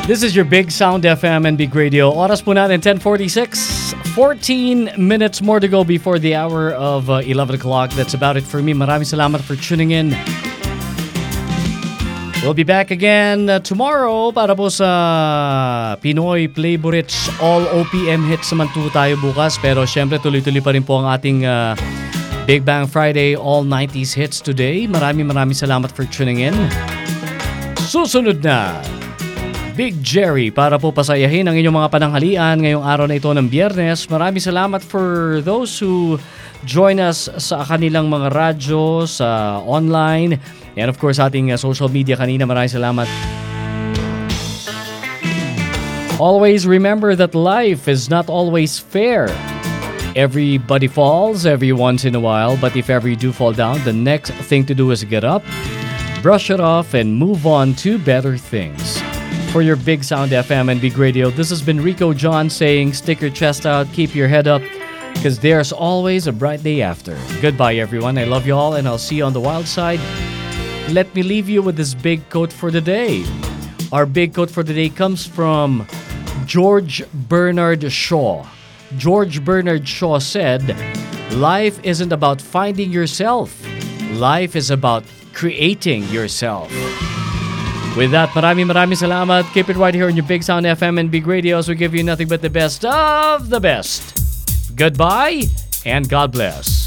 This is your Big Sound FM and Big Radio. Oras po natin 10:46. 14 minutes more to go before the hour of 11 o'clock. That's about it for me. Maraming salamat for tuning in. We'll be back again tomorrow para po sa Pinoy Playbourites All OPM Hits naman po tayo bukas. Pero syempre tuloy-tuloy pa rin po ang ating Big Bang Friday All 90s Hits today. Maraming salamat for tuning in. Susunod na Big Jerry para po pasayahin ang inyong mga pananghalian ngayong araw na ito ng Biyernes. Maraming salamat for those who join us sa kanilang mga radyo, sa online, and of course ating social media kanina. Maraming salamat. Always remember that life is not always fair. Everybody falls every once in a while, but if ever you do fall down, the next thing to do is get up, brush it off, and move on to better things. For your Big Sound FM and Big Radio, this has been Rico John saying, stick your chest out, keep your head up, because there's always a bright day after. Goodbye, everyone. I love you all, and I'll see you on the wild side. Let me leave you with this big quote for the day. Our big quote for the day comes from George Bernard Shaw. George Bernard Shaw said, life isn't about finding yourself. Life is about creating yourself. With that, maraming salamat. Keep it right here on your Big Sound FM and Big Radio as we give you nothing but the best of the best. Goodbye and God bless.